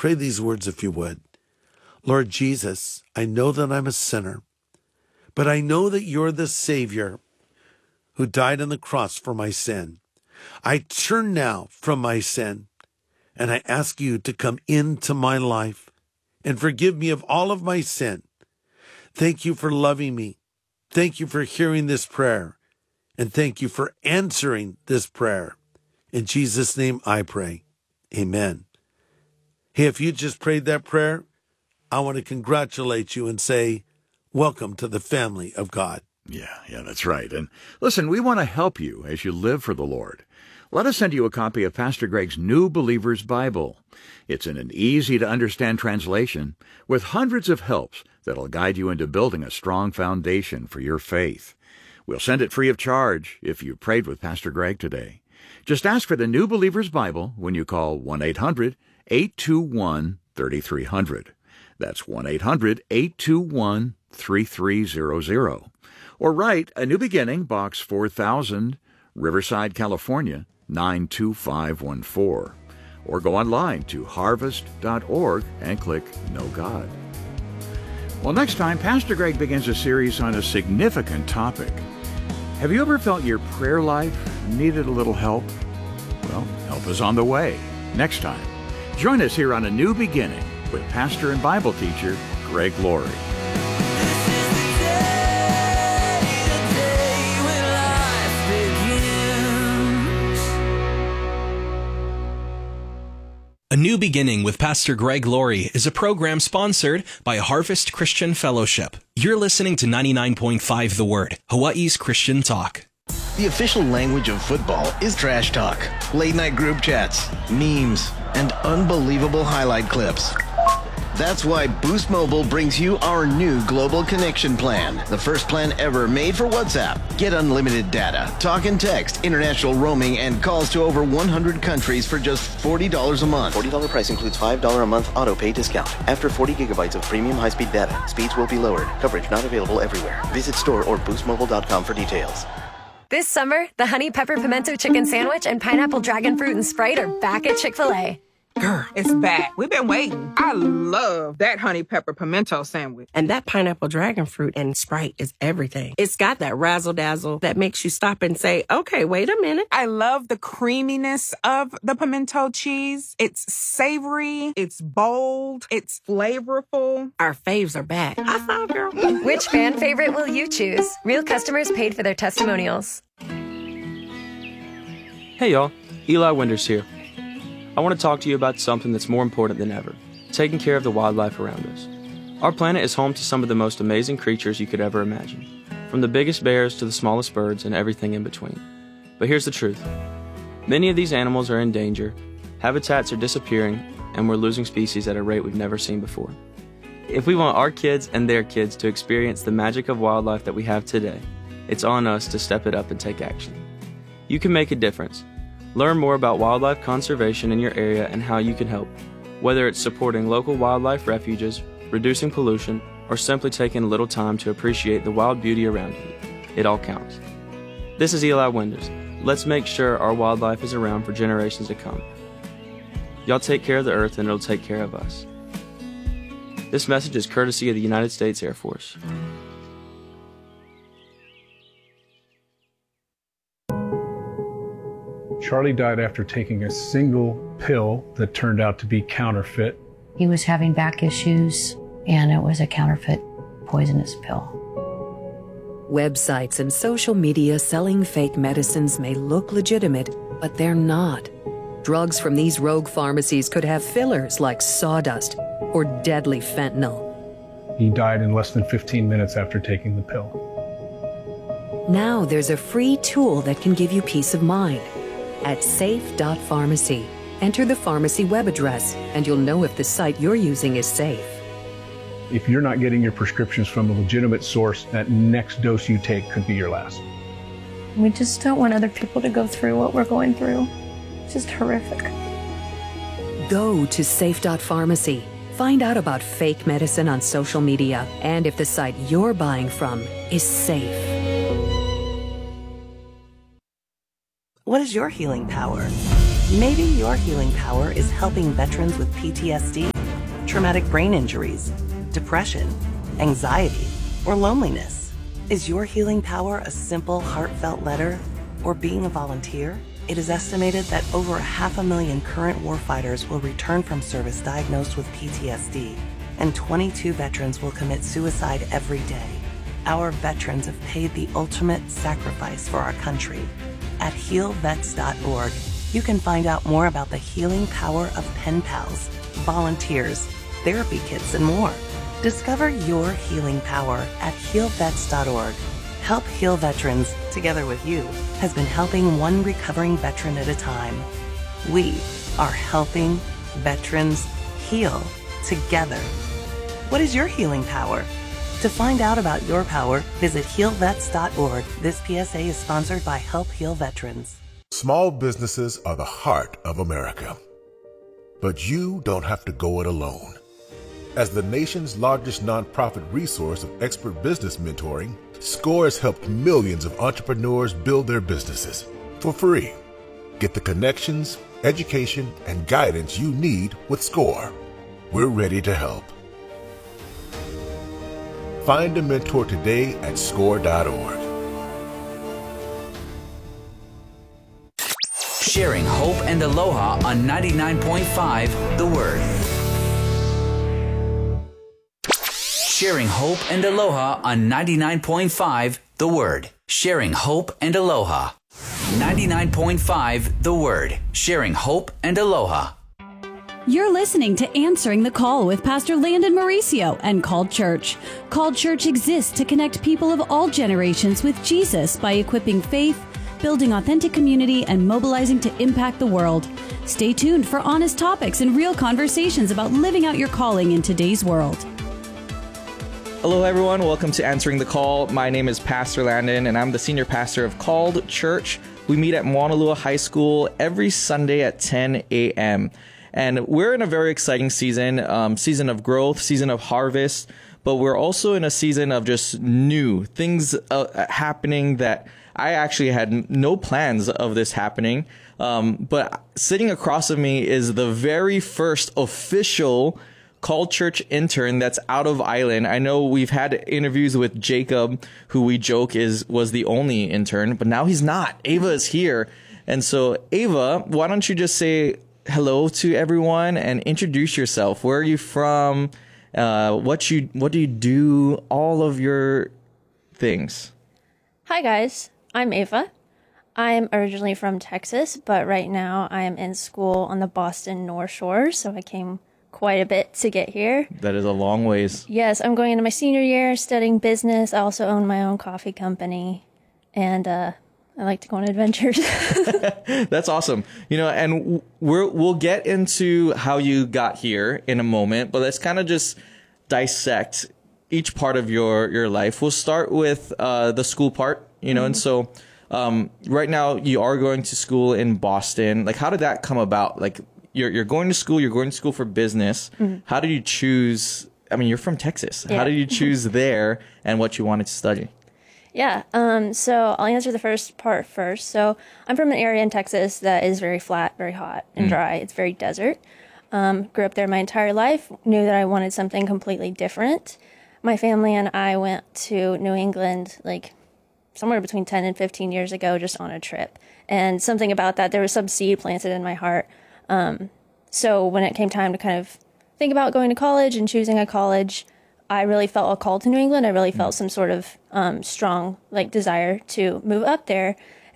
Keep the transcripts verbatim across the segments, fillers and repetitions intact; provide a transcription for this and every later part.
pray these words if you would. Lord Jesus, I know that I'm a sinner, but I know that you're the Savior who died on the cross for my sin. I turn now from my sin, and I ask you to come into my life and forgive me of all of my sin. Thank you for loving me. Thank you for hearing this prayer, and thank you for answering this prayer. In Jesus' name I pray. Amen. Hey, if you just prayed that prayer, I want to congratulate you and say, welcome to the family of God. Yeah, yeah, that's right. And listen, we want to help you as you live for the Lord. Let us send you a copy of Pastor Greg's New Believer's Bible. It's in an easy-to-understand translation with hundreds of helps that'll guide you into building a strong foundation for your faith. We'll send it free of charge if you prayed with Pastor Greg today. Just ask for the New Believer's Bible when you call one eight hundred eight two one three three zero zero. That's one eight hundred eight two one three three zero zero. Or write A New Beginning, Box four thousand, Riverside, California, nine two five one four. Or go online to harvest dot org and click Know God. Well, next time, Pastor Greg begins a series on a significant topic. Have you ever felt your prayer life needed a little help? Well, help is on the way. Next time, join us here on A New Beginning with pastor and Bible teacher Greg Laurie. A New Beginning with Pastor Greg Laurie is a program sponsored by Harvest Christian Fellowship. You're listening to ninety-nine point five The Word, Hawaii's Christian talk. The official language of football is trash talk, late-night group chats, memes, and unbelievable highlight clips. That's why Boost Mobile brings you our new Global Connection Plan, the first plan ever made for WhatsApp. Get unlimited data, talk and text, international roaming, and calls to over one hundred countries for just forty dollars a month. forty dollars price includes five dollars a month auto-pay discount. After forty gigabytes of premium high-speed data, speeds will be lowered. Coverage not available everywhere. Visit store or boost mobile dot com for details. This summer, the Honey Pepper Pimento Chicken Sandwich and Pineapple Dragon Fruit and Sprite are back at Chick-fil-A. Girl, it's back. We've been waiting. I love that honey pepper pimento sandwich. And that pineapple dragon fruit and Sprite is everything. It's got that razzle-dazzle that makes you stop and say, okay, wait a minute. I love the creaminess of the pimento cheese. It's savory. It's bold. It's flavorful. Our faves are back. I thought, girl. Which fan favorite will you choose? Real customers paid for their testimonials. Hey, y'all. Eli Winters here. I want to talk to you about something that's more important than ever, taking care of the wildlife around us. Our planet is home to some of the most amazing creatures you could ever imagine, from the biggest bears to the smallest birds and everything in between. But here's the truth. Many of these animals are in danger, habitats are disappearing, and we're losing species at a rate we've never seen before. If we want our kids and their kids to experience the magic of wildlife that we have today, it's on us to step it up and take action. You can make a difference. Learn more about wildlife conservation in your area and how you can help, whether it's supporting local wildlife refuges, reducing pollution, or simply taking a little time to appreciate the wild beauty around you. It all counts. This is Eli Winters. Let's make sure our wildlife is around for generations to come. Y'all take care of the earth and it'll take care of us. This message is courtesy of the United States Air Force. Charlie died after taking a single pill that turned out to be counterfeit. He was having back issues, and it was a counterfeit poisonous pill. Websites and social media selling fake medicines may look legitimate, but they're not. Drugs from these rogue pharmacies could have fillers like sawdust or deadly fentanyl. He died in less than fifteen minutes after taking the pill. Now there's a free tool that can give you peace of mind. At safe dot pharmacy, enter the pharmacy web address, and you'll know if the site you're using is safe. If you're not getting your prescriptions from a legitimate source, that next dose you take could be your last. We just don't want other people to go through what we're going through. It's just horrific. Go to safe dot pharmacy. Find out about fake medicine on social media and if the site you're buying from is safe. What is your healing power? Maybe your healing power is helping veterans with P T S D traumatic brain injuries, depression, anxiety, or loneliness? Is your healing power a simple, heartfelt letter or being a volunteer? It is estimated that over half a million current warfighters will return from service diagnosed with P T S D, and twenty-two veterans will commit suicide every day. Our veterans have paid the ultimate sacrifice for our country. At heal vets dot org, you can find out more about the healing power of pen pals, volunteers, therapy kits, and more. Discover your healing power at heal vets dot org. Help Heal Veterans, together with you, has been helping one recovering veteran at a time. We are helping veterans heal together. What is your healing power? To find out about your power, visit heal vets dot org. This P S A is sponsored by Help Heal Veterans. Small businesses are the heart of America. But you don't have to go it alone. As the nation's largest nonprofit resource of expert business mentoring, SCORE has helped millions of entrepreneurs build their businesses for free. Get the connections, education, and guidance you need with SCORE. We're ready to help. Find a mentor today at score dot org. Sharing hope and aloha on ninety-nine point five The Word. Sharing hope and aloha on ninety-nine point five The Word. Sharing hope and aloha. ninety-nine point five The Word. Sharing hope and aloha. You're listening to Answering the Call with Pastor Landon Mauricio and Called Church. Called Church exists to connect people of all generations with Jesus by equipping faith, building authentic community, and mobilizing to impact the world. Stay tuned for honest topics and real conversations about living out your calling in today's world. Hello, everyone. Welcome to Answering the Call. My name is Pastor Landon, and I'm the senior pastor of Called Church. We meet at Moanalua High School every Sunday at ten a.m., and we're in a very exciting season, um, season of growth, season of harvest, but we're also in a season of just new things uh, happening that I actually had no plans of this happening. Um, but sitting across of me is the very first official Called Church intern that's out of Island. I know we've had interviews with Jacob, who we joke is was the only intern, but now he's not. Ava is here. And so, Ava, why don't you just say hello to everyone and introduce yourself. Where are you from? Uh, what you what do you do? All of your things. Hi guys, I'm Ava. I'm originally from Texas, but right now I am in school on the Boston North Shore, so I came quite a bit to get here. That is a long ways. Yes, I'm going into my senior year studying business. I also own my own coffee company, and uh, I like to go on adventures. That's awesome. You know, and we're, we'll get into how you got here in a moment, but let's kind of just dissect each part of your, your life. We'll start with uh, the school part, you know, mm-hmm. and so um, right now you are going to school in Boston. Like, how did that come about? Like, you're, you're going to school, you're going to school for business. Mm-hmm. How did you choose? I mean, you're from Texas. Yeah. How did you choose there and what you wanted to study? Yeah, um, so I'll answer the first part first. So I'm from an area in Texas that is very flat, very hot and mm. dry. It's very desert. Um, grew up there my entire life, knew that I wanted something completely different. My family and I went to New England like somewhere between ten and fifteen years ago just on a trip. And something about that, there was some seed planted in my heart. Um, so when it came time to kind of think about going to college and choosing a college, I really felt a call to New England. I really felt some sort of um, strong like desire to move up there.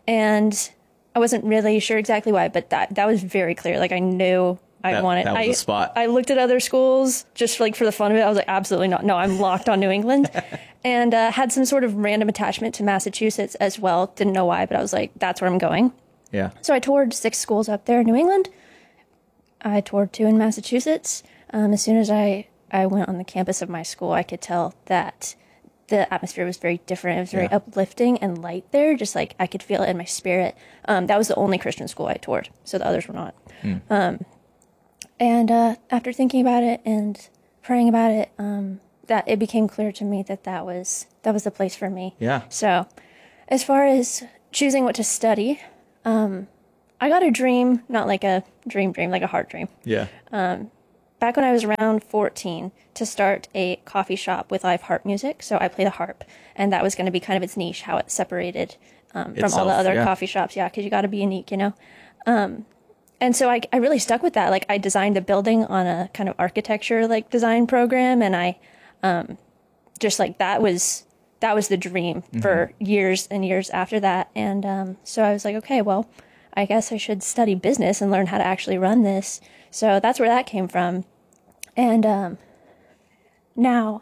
And I wasn't really sure exactly why, but that, that was very clear. Like I knew I that, wanted. That was I, the spot. I looked at other schools just like for the fun of it. I was like, absolutely not. No, I'm locked on New England. And uh, had some sort of random attachment to Massachusetts as well. Didn't know why, but I was like, that's where I'm going. Yeah. So I toured six schools up there in New England. I toured two in Massachusetts. Um, as soon as I... I went on the campus of my school, I could tell that the atmosphere was very different. It was very yeah. uplifting and light there, just like I could feel it in my spirit. Um, that was the only Christian school I toured, so the others were not. Mm. Um, and uh, after thinking about it and praying about it, um, that it became clear to me that that was that was the place for me. Yeah. So as far as choosing what to study, um, I got a dream, not like a dream dream, like a heart dream. Yeah. Um, back when I was around fourteen to start a coffee shop with live harp music. So I play the harp, and that was going to be kind of its niche, how it separated um, from Itself, all the other yeah. coffee shops. Yeah, because you got to be unique, you know. Um, and so I, I really stuck with that. Like I designed the building on a kind of architecture like design program, and I um, just like that was that was the dream Mm-hmm. for years and years after that. And um, so I was like, okay, well, I guess I should study business and learn how to actually run this. So that's where that came from. And um, now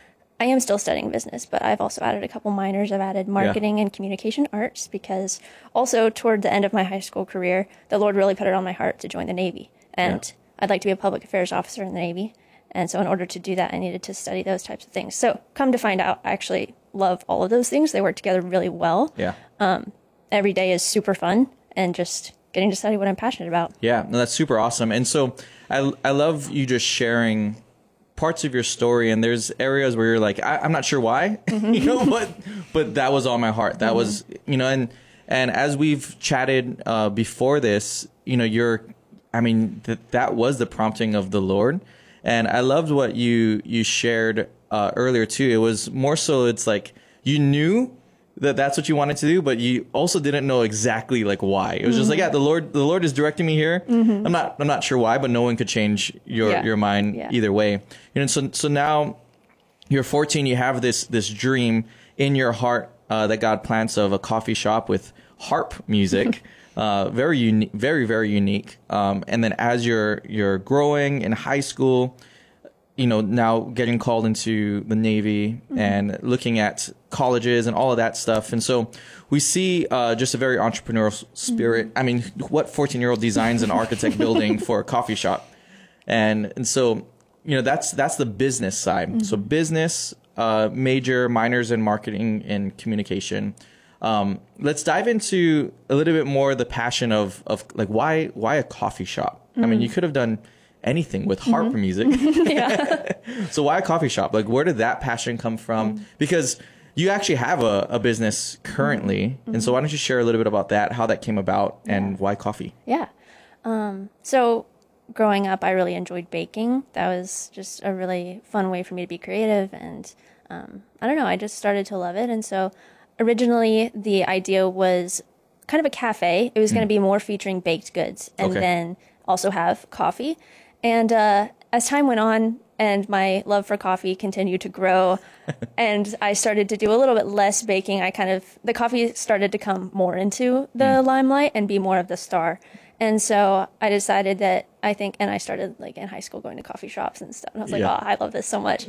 I am still studying business, but I've also added a couple minors. I've added marketing yeah. and communication arts because also toward the end of my high school career, the Lord really put it on my heart to join the Navy. And yeah. I'd like to be a public affairs officer in the Navy. And so in order to do that, I needed to study those types of things. So come to find out, I actually love all of those things. They work together really well. Yeah. Um, every day is super fun and just getting to study what I'm passionate about. Yeah, no, that's super awesome. And so I, I love you just sharing parts of your story, and there's areas where you're like, I, I'm not sure why, mm-hmm. you know, but but that was on my heart. That mm-hmm. was, you know, and and as we've chatted uh, before this, you know, you're, I mean, that that was the prompting of the Lord. And I loved what you you shared uh, earlier too. It was more so it's like you knew that that's what you wanted to do, but you also didn't know exactly like why. It was mm-hmm. just like, yeah, the Lord the Lord is directing me here. Mm-hmm. I'm not I'm not sure why, but no one could change your yeah. your mind yeah. either way. You know, so so now you're fourteen. You have this this dream in your heart uh, that God plants of a coffee shop with harp music. Uh, very unique, very, very unique. Um, and then as you're, you're growing in high school, you know, now getting called into the Navy mm-hmm. and looking at colleges and all of that stuff. And so we see, uh, just a very entrepreneurial spirit. Mm-hmm. I mean, what fourteen year old designs an architect building for a coffee shop? And, and so, you know, that's, that's the business side. Mm-hmm. So business, uh, major, minors in marketing and communication. Um, let's dive into a little bit more the passion of, of like, why, why a coffee shop? Mm-hmm. I mean, you could have done anything with harp mm-hmm. music. yeah. So why a coffee shop? Like, where did that passion come from? Mm-hmm. Because you actually have a, a business currently. Mm-hmm. And so why don't you share a little bit about that, how that came about yeah. and why coffee? Yeah. Um, so growing up, I really enjoyed baking. That was just a really fun way for me to be creative. And, um, I don't know, I just started to love it. And so originally, the idea was kind of a cafe. It was mm. going to be more featuring baked goods and okay. then also have coffee. And uh, as time went on and my love for coffee continued to grow and I started to do a little bit less baking, I kind of, the coffee started to come more into the mm. limelight and be more of the star. And so I decided that I think, and I started like in high school going to coffee shops and stuff. And I was like, yeah. oh, I love this so much.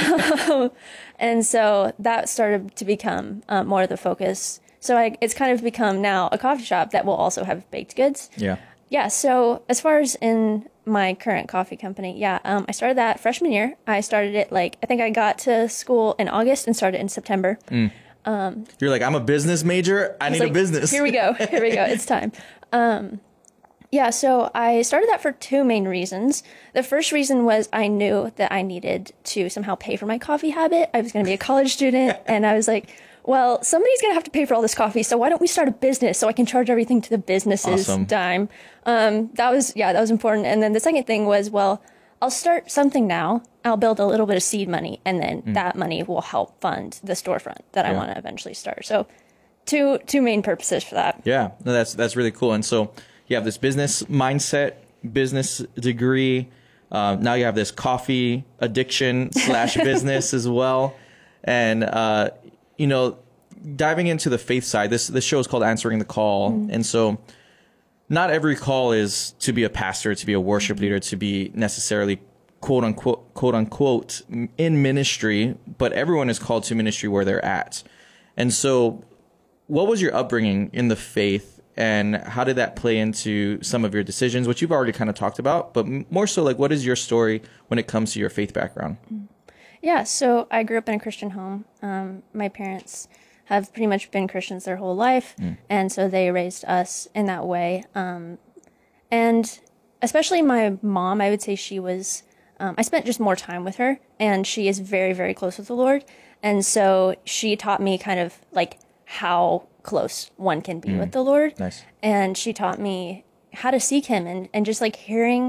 And so that started to become uh, more of the focus. So I, it's kind of become now a coffee shop that will also have baked goods. Yeah. Yeah. So as far as in my current coffee company, yeah, um, I started that freshman year. I started it like, I think I got to school in August and started in September. Mm. Um, You're like, I'm a business major. I need like, a business. Here we go. Here we go. It's time. Um, Yeah, so I started that for two main reasons. The first reason was I knew that I needed to somehow pay for my coffee habit. I was going to be a college student, and I was like, well, somebody's going to have to pay for all this coffee, so why don't we start a business so I can charge everything to the business's awesome. dime? Um, that was, yeah, that was important. And then the second thing was, well, I'll start something now. I'll build a little bit of seed money, and then mm. that money will help fund the storefront that yeah. I want to eventually start. So two two main purposes for that. Yeah, no, that's that's really cool. And so you have this business mindset, business degree. Uh, now you have this coffee addiction slash business as well. And, uh, you know, diving into the faith side, this, this show is called Answering the Call. Mm. And so not every call is to be a pastor, to be a worship leader, to be necessarily quote unquote, quote unquote in ministry, but everyone is called to ministry where they're at. And so what was your upbringing in the faith? And how did that play into some of your decisions, which you've already kind of talked about, but more so like, what is your story when it comes to your faith background? Yeah, so I grew up in a Christian home. Um, my parents have pretty much been Christians their whole life, mm. and so they raised us in that way. Um, and especially my mom, I would say she was, um, I spent just more time with her, and she is very, very close with the Lord. And so she taught me kind of like how close one can be mm. with the Lord. Nice. And she taught me how to seek him, and, and just like hearing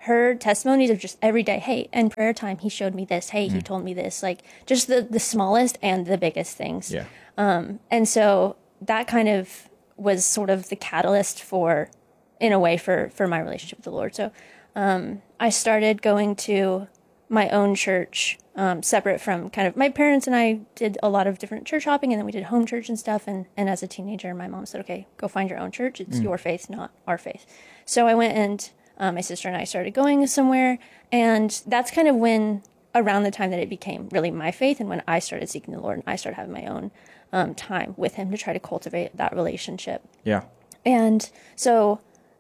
heard testimonies of just every day. Hey, in prayer time, he showed me this. Hey, he told me this. Like just the, the smallest and the biggest things. Yeah. Um, and so that kind of was sort of the catalyst for, in a way, for, for my relationship with the Lord. So um, I started going to my own church, um, separate from kind of my parents, and I did a lot of different church hopping, and then we did home church and stuff. And, and as a teenager, my mom said, okay, go find your own church. It's Mm. your faith, not our faith. So I went and um, my sister and I started going somewhere. And that's kind of when, around the time that it became really my faith, and when I started seeking the Lord and I started having my own um, time with him to try to cultivate that relationship. Yeah. And so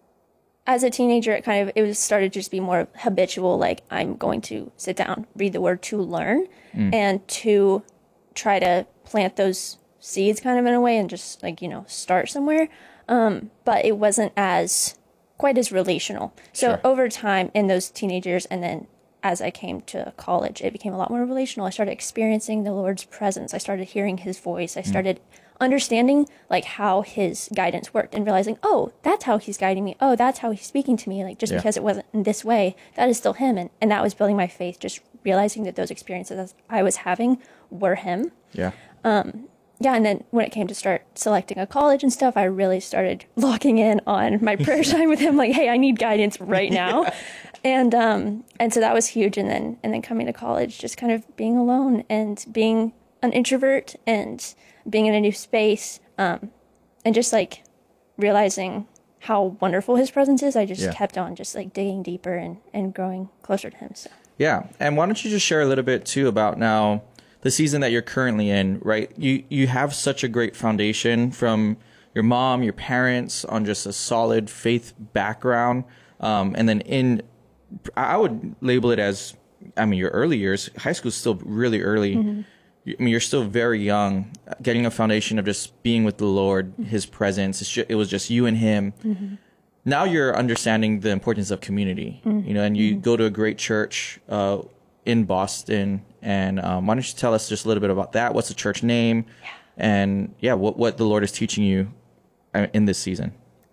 as a teenager, it kind of, it was started to just be more habitual. Like I'm going to sit down, read the word to learn Mm. and to try to plant those seeds kind of in a way and just like, you know, start somewhere. Um, but it wasn't as quite as relational. So Sure. over time in those teenage years, and then as I came to college, it became a lot more relational. I started experiencing the Lord's presence. I started hearing his voice. I Mm. started understanding like how his guidance worked and realizing, oh, that's how he's guiding me. Oh, that's how he's speaking to me. Like just Yeah. because it wasn't in this way, that is still him. And, and that was building my faith, just realizing that those experiences I was having were him. Yeah. Um, yeah, and then when it came to start selecting a college and stuff, I really started locking in on my prayer time with him. Like, hey, I need guidance right now, and um, and so that was huge. And then and then coming to college, just kind of being alone and being an introvert and being in a new space, um, and just like realizing how wonderful his presence is. I just Yeah. kept on just like digging deeper and and growing closer to him. So. Yeah. And why don't you just share a little bit too about now the season that you're currently in, right? You you have such a great foundation from your mom, your parents on just a solid faith background. Um, and then in, I would label it as, I mean, your early years, high school is still really early. Mhm. I mean, you're still very young, getting a foundation of just being with the Lord, his presence. It's ju- it was just you and him. Mhm. Now you're understanding the importance of community, Mhm. you know, and you go to a great church uh, in Boston. And um, why don't you tell us just a little bit about that? What's the church name? Yeah. And yeah, what, what the Lord is teaching you uh, in this season.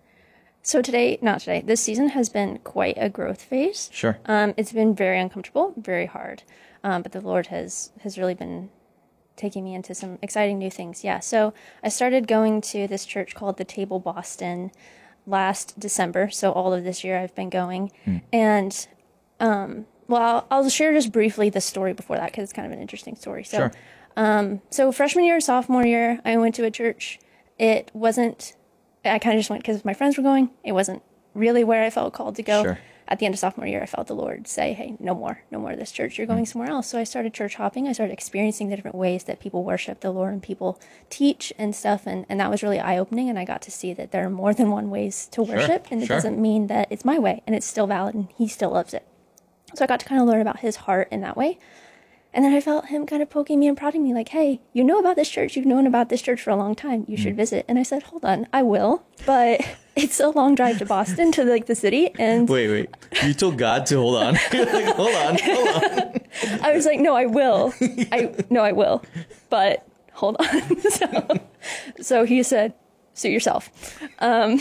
So today, not today, this season has been quite a growth phase. Sure. Um, it's been very uncomfortable, very hard. Um, but the Lord has, has really been taking me into some exciting new things. Yeah. So I started going to this church called The Table Boston last December. So all of this year I've been going. Mm. And, um, well, I'll, I'll share just briefly the story before that because it's kind of an interesting story. So, Sure. um, so freshman year, sophomore year, I went to a church. It wasn't, I kind of just went because my friends were going. It wasn't really where I felt called to go. Sure. At the end of sophomore year, I felt the Lord say, hey, no more, no more of this church. You're going somewhere else. So I started church hopping. I started experiencing the different ways that people worship the Lord and people teach and stuff. And, and that was really eye-opening. And I got to see that there are more than one ways to Sure, worship. And it sure. doesn't mean that it's my way. And it's still valid. And he still loves it. So I got to kind of learn about his heart in that way. And then I felt him kind of poking me and prodding me like, hey, you know about this church. You've known about this church for a long time. You should visit. And I said, hold on, I will. But it's a long drive to Boston, to like the city. And Wait, wait. You told God to hold on. You're like, hold on, hold on. I was like, no, I will. I no, I will. But hold on. so, so he said, suit yourself. Um,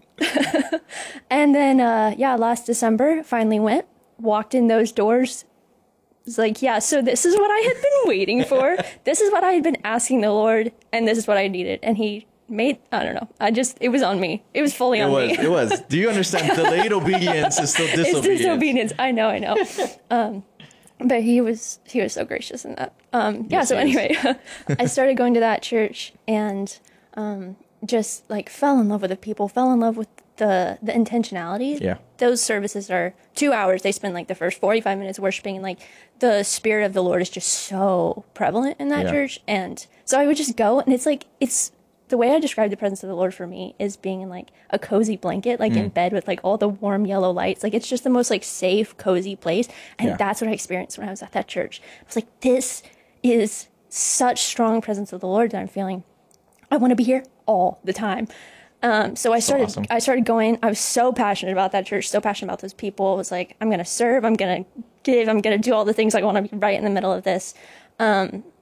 and then, uh, yeah, last December, finally went, walked in those doors. It's like, yeah, so this is what I had been waiting for. This is what I had been asking the Lord, and this is what I needed. And he made, I don't know, I just, it was on me. It was fully It on was, me. it was. Do you understand? Delayed obedience is still disobedience. It's disobedience. I know, I know. Um, but he was, he was so gracious in that. Um, yeah, Yes, so he is. anyway, I started going to that church and um, just like fell in love with the people, fell in love with the the intentionality. Yeah. Those services are two hours. They spend like the first forty-five minutes worshiping, and like the spirit of the Lord is just so prevalent in that Yeah. church. And so I would just go, and it's like, it's the way I describe the presence of the Lord for me is being in like a cozy blanket, like in Mm. bed with like all the warm yellow lights. Like it's just the most like safe, cozy place. And Yeah. that's what I experienced when I was at that church. I was like, this is such strong presence of the Lord that I'm feeling. I want to be here all the time. Um, so I So started, awesome. I started going, I was so passionate about that church, so passionate about those people. It was like, I'm going to serve, I'm going to give, I'm going to do all the things. I want to be right in the middle of this. Um,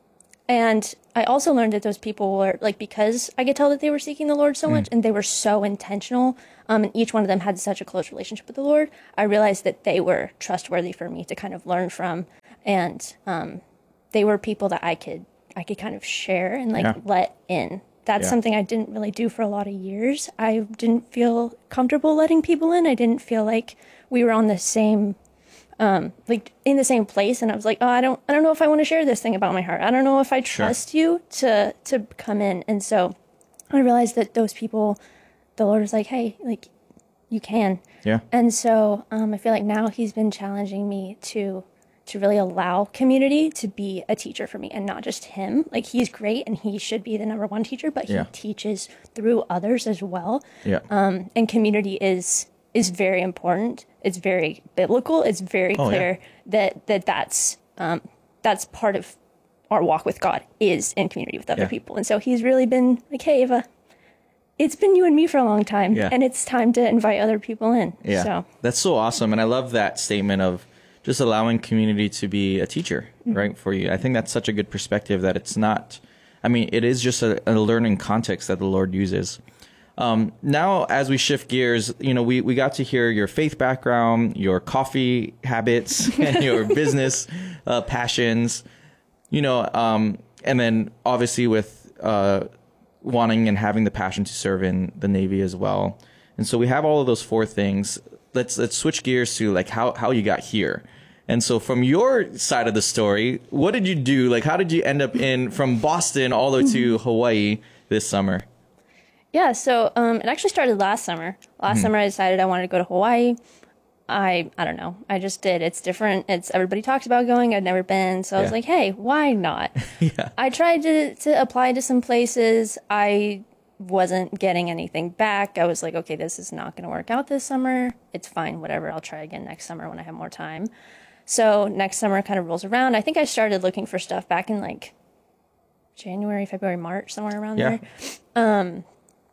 And I also learned that those people were, like, because I could tell that they were seeking the Lord so much, and they were so intentional, um, and each one of them had such a close relationship with the Lord, I realized that they were trustworthy for me to kind of learn from, and um, they were people that I could I could kind of share and, like, Yeah. let in. That's Yeah. something I didn't really do for a lot of years. I didn't feel comfortable letting people in. I didn't feel like we were on the same... Um, like in the same place, and I was like, oh, I don't, I don't know if I want to share this thing about my heart. I don't know if I trust sure. you to to come in. And so I realized that those people, the Lord was like, hey, like you can. Yeah. And so um, I feel like now He's been challenging me to to really allow community to be a teacher for me, and not just Him. Like He's great, and He should be the number one teacher, but yeah. He teaches through others as well. Yeah. Um, and community is. is very important. It's very biblical. It's very oh, clear yeah. that, that that's um, that's part of our walk with God, is in community with other yeah. people. And so He's really been like, hey, Ava, it's been you and me for a long time, yeah. and it's time to invite other people in. Yeah, so. That's so awesome. And I love that statement of just allowing community to be a teacher, mm-hmm. right, for you. I think that's such a good perspective, that it's not, I mean, it is just a, a learning context that the Lord uses. Um, now, as we shift gears, you know, we, we got to hear your faith background, your coffee habits, and your business uh, passions, you know, um, and then obviously with uh, wanting and having the passion to serve in the Navy as well. And so we have all of those four things. Let's let's switch gears to like how, how you got here. And so from your side of the story, what did you do? Like, how did you end up in from Boston all the way to Hawaii this summer? Yeah, so um, it actually started last summer. Last mm-hmm. summer, I decided I wanted to go to Hawaii. I I don't know. I just did. It's different. It's everybody talks about going. I'd never been, so I yeah. was like, hey, why not? yeah. I tried to to apply to some places. I wasn't getting anything back. I was like, okay, this is not going to work out this summer. It's fine, whatever. I'll try again next summer when I have more time. So next summer kind of rolls around. I think I started looking for stuff back in like January, February, March, somewhere around yeah. there. Um.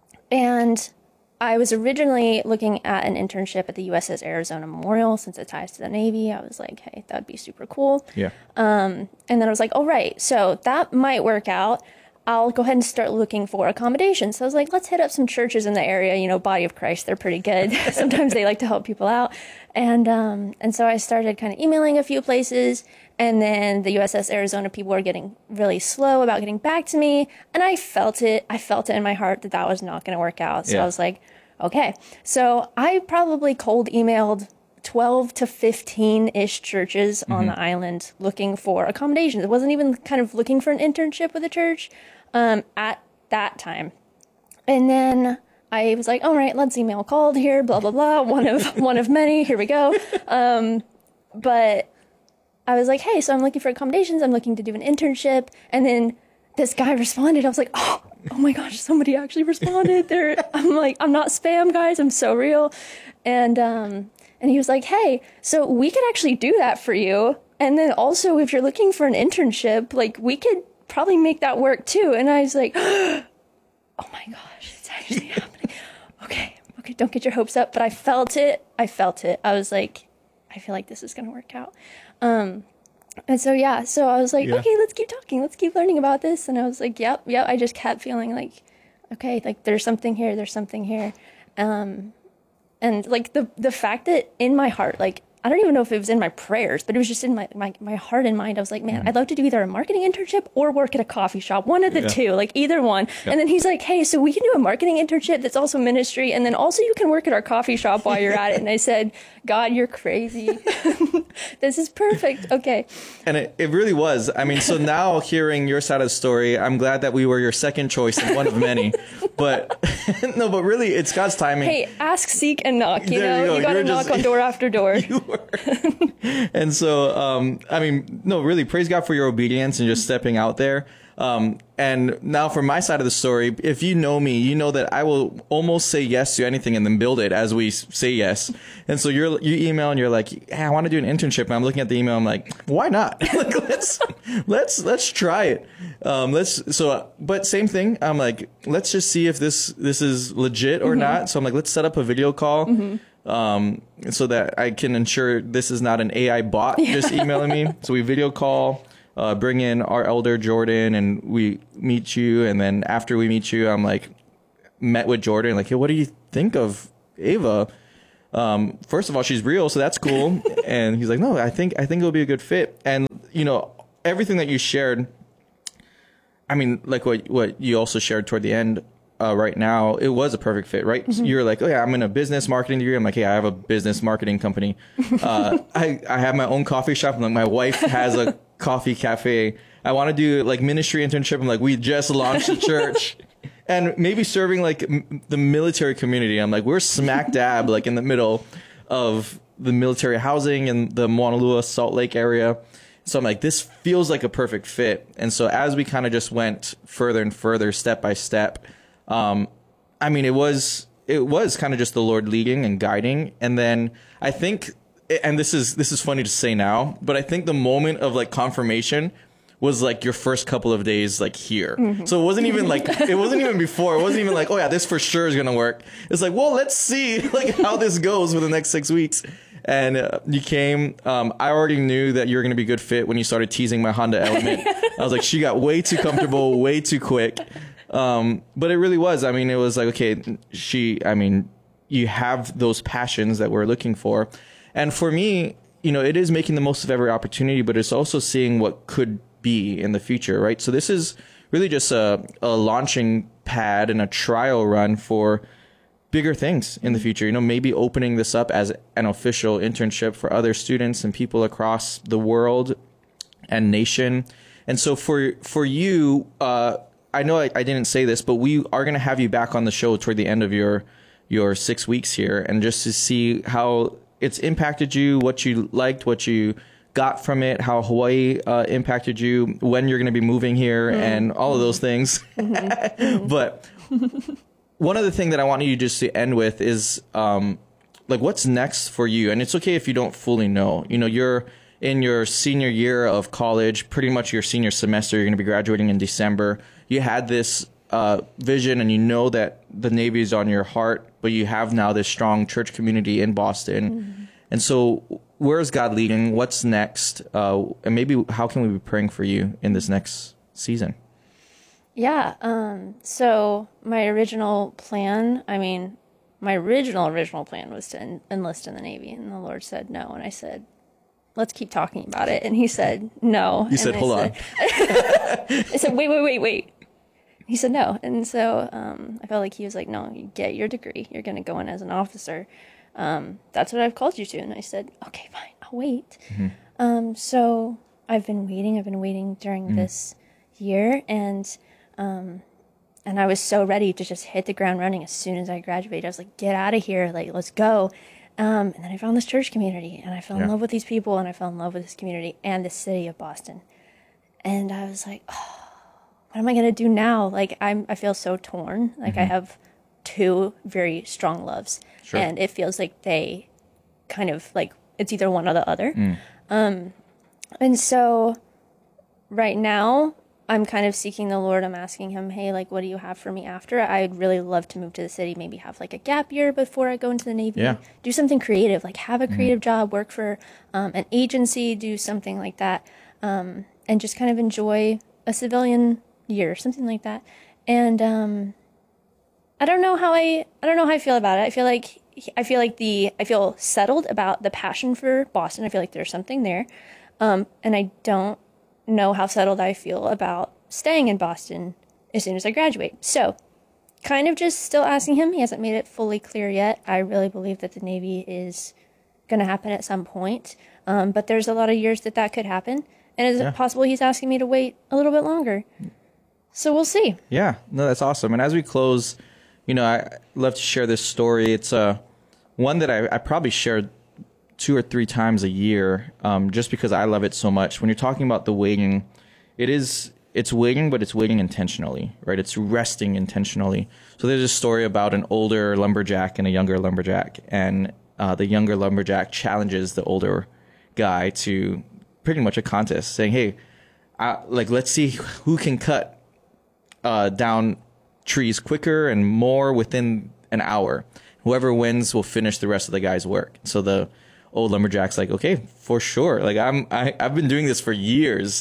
And I was originally looking at an internship at the U S S Arizona Memorial, since it ties to the Navy. I was like, hey, that would be super cool. Yeah. Um, and then I was like, oh, right. So that might work out. I'll go ahead and start looking for accommodations. So I was like, let's hit up some churches in the area, you know, Body of Christ. They're pretty good. Sometimes they like to help people out. And um, and so I started kind of emailing a few places. And then the U S S Arizona people were getting really slow about getting back to me. And I felt it. I felt it in my heart that that was not going to work out. So yeah. I was like, okay. So I probably cold emailed twelve to fifteen-ish churches mm-hmm. on the island looking for accommodations. It wasn't even kind of looking for an internship with a church um, at that time. And then I was like, all right, let's email called here, blah, blah, blah. One of one of many. Here we go. Um, but I was like, hey, so I'm looking for accommodations. I'm looking to do an internship. And then this guy responded. I was like, oh, oh my gosh, somebody actually responded. They're, I'm like, I'm not spam, guys. I'm so real. And um, and he was like, hey, so we could actually do that for you. And then also, if you're looking for an internship, like, we could probably make that work too. And I was like, oh my gosh, it's actually happening. Okay, okay, don't get your hopes up. But I felt it. I felt it. I was like, I feel like this is going to work out. Um, and so, yeah, so I was like, yeah. okay, let's keep talking. Let's keep learning about this. And I was like, yep, yep. I just kept feeling like, okay, like there's something here. There's something here. Um, and like the, the fact that in my heart, like, I don't even know if it was in my prayers, but it was just in my, my, my heart and mind. I was like, man, mm-hmm. I'd love to do either a marketing internship or work at a coffee shop. One of the yeah. two, like either one. Yeah. And then he's like, hey, so we can do a marketing internship that's also ministry. And then also you can work at our coffee shop while you're at it. And I said, God, you're crazy. This is perfect. Okay. And it, it really was. I mean, so now hearing your side of the story, I'm glad that we were your second choice and one of many. But no, but really, it's God's timing. Hey, ask, seek, and knock. You there know, you, you got to knock on door after door. You were. And so, um, I mean, no, really, praise God for your obedience and just stepping out there. Um, and now for my side of the story, if you know me, you know that I will almost say yes to anything and then build it as we say yes. And so you're, you email and you're like, hey, I want to do an internship. And I'm looking at the email. I'm like, why not? Like, let's, let's, let's try it. Um, let's, so, but same thing. I'm like, let's just see if this, this is legit or mm-hmm. not. So I'm like, let's set up a video call. Mm-hmm. Um, so that I can ensure this is not an A I bot yeah. just emailing me. So we video call. uh, bring in our elder Jordan, and we meet you. And then after we meet you, I'm like, met with Jordan, like, hey, what do you think of Ava? Um, first of all, she's real, so that's cool. And he's like, no, I think I think it'll be a good fit. And you know, everything that you shared, I mean, like what what you also shared toward the end, uh, right now, it was a perfect fit, right? Mm-hmm. So you're like, oh yeah, I'm in a business marketing degree. I'm like, hey, I have a business marketing company. Uh, I I have my own coffee shop. I'm like, my wife has a coffee cafe. I want to do like ministry internship. I'm like, we just launched a church. And maybe serving like m- the military community. I'm like, we're smack dab like in the middle of the military housing in the Mauna Lua, Salt Lake area. So I'm like, this feels like a perfect fit. And so as we kind of just went further and further, step by step, um, I mean, it was it was kind of just the Lord leading and guiding. And then I think, and this is this is funny to say now, but I think the moment of like confirmation was like your first couple of days like here. Mm-hmm. So it wasn't even like, it wasn't even before. It wasn't even like, oh yeah, this for sure is going to work. It's like, well, let's see like how this goes for the next six weeks. And uh, you came, um, I already knew that you were going to be a good fit when you started teasing my Honda Element. I was like, she got way too comfortable, way too quick. Um, but it really was. I mean, it was like, okay, she, I mean, you have those passions that we're looking for. And for me, you know, it is making the most of every opportunity, but it's also seeing what could be in the future, right? So this is really just a, a launching pad and a trial run for bigger things in the future. You know, maybe opening this up as an official internship for other students and people across the world and nation. And so for for you, uh, I know I, I didn't say this, but we are going to have you back on the show toward the end of your your six weeks here, and just to see how it's impacted you, what you liked, what you got from it, how Hawaii uh, impacted you, when you're going to be moving here, mm-hmm. and all of those things. Mm-hmm. But one other thing that I want you just to end with is um, like, what's next for you? And it's okay if you don't fully know. You know, you're in your senior year of college, pretty much your senior semester. You're going to be graduating in December. You had this uh, vision, and you know that the Navy is on your heart, but you have now this strong church community in Boston. Mm-hmm. And so where is God leading? What's next? Uh, and maybe how can we be praying for you in this next season? Yeah. Um, so my original plan, I mean, my original, original plan was to en- enlist in the Navy. And the Lord said no. And I said, let's keep talking about it. And he said no. You said, and hold I on. Said, I said, wait, wait, wait, wait. He said no. And so um, I felt like he was like, no, you get your degree. You're going to go in as an officer. Um, that's what I've called you to. And I said, okay, fine, I'll wait. Mm-hmm. Um, so I've been waiting. I've been waiting during mm-hmm. this year. And, um, and I was so ready to just hit the ground running as soon as I graduated. I was like, get out of here. Like, let's go. Um, and then I found this church community, and I fell yeah. in love with these people, and I fell in love with this community and the city of Boston. And I was like, oh, what am I going to do now? Like, I'm, I feel so torn. Like mm-hmm. I have two very strong loves. Sure. And it feels like they kind of like it's either one or the other. Mm. Um, and so right now I'm kind of seeking the Lord. I'm asking him, hey, like, what do you have for me after? I'd really love to move to the city, maybe have like a gap year before I go into the Navy. Yeah. Do something creative, like have a creative mm. job, work for um, an agency, do something like that. Um, and just kind of enjoy a civilian year, something like that. And, um, I don't know how I, I don't know how I feel about it. I feel like, I feel like the, I feel settled about the passion for Boston. I feel like there's something there. Um, and I don't know how settled I feel about staying in Boston as soon as I graduate. So kind of just still asking him. He hasn't made it fully clear yet. I really believe that the Navy is going to happen at some point. Um, but there's a lot of years that that could happen. And is yeah. it possible he's asking me to wait a little bit longer? So we'll see. Yeah, no, that's awesome. And as we close, you know, I love to share this story. It's uh, one that I, I probably shared two or three times a year, um, just because I love it so much. When you're talking about the waiting, it is, it's waiting, but it's waiting intentionally, right? It's resting intentionally. So there's a story about an older lumberjack and a younger lumberjack, and uh, the younger lumberjack challenges the older guy to pretty much a contest, saying, hey, I, like, let's see who can cut uh, down trees quicker and more within an hour. Whoever wins will finish the rest of the guy's work. So the old lumberjack's like, okay, for sure. Like I'm, I, I've been doing this for years.